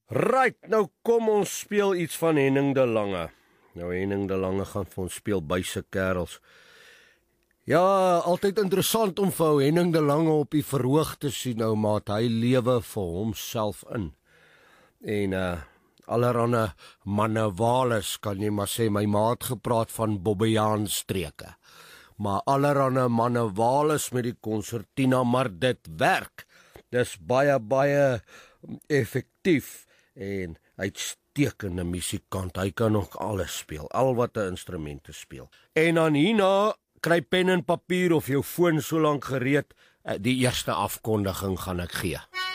Right, nou kom ons speel iets van Henning de Lange. Nou Henning de Lange gaan vir ons speel Buise Kerels. Ja, altyd interessant om vir Henning de Lange op die verhoog te sien nou, maat. Hy lewe vir homself in. En allerhande manewales, kan jy maar sê, my maat gepraat van Bobbejaanstreke. Maar allerhande manewales met die konsertina, maar dit werk. Dis baie effektief en uitstekende musikant. Hy kan nog alles speel, al wat 'n instrumente speel. En dan hierna, kry pen en papier of jou foon so lank gereed, die eerste afkondiging gaan ek gee.